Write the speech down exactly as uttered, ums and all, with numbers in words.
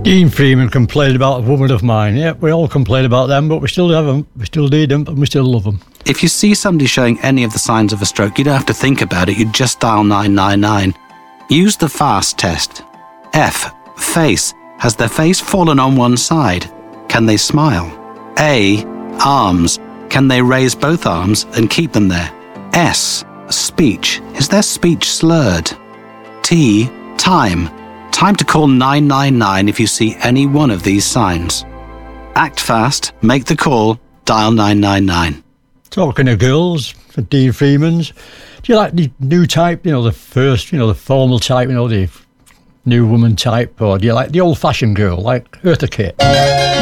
Dean Freeman complained about a woman of mine. Yeah, we all complain about them, but we still have them. We still need them, and we still love them. If you see somebody showing any of the signs of a stroke, you don't have to think about it. You just dial nine nine nine. Use the FAST test. F. Face. Has their face fallen on one side? Can they smile? A. Arms. Can they raise both arms and keep them there? S. Speech. Is their speech slurred? T. Time. Time to call nine nine nine if you see any one of these signs. Act fast, make the call, dial nine nine nine. Talking of girls, for Dean Freeman's, do you like the new type, you know, the first, you know, the formal type, you know, the new woman type, or do you like the old-fashioned girl, like Eartha Kitt?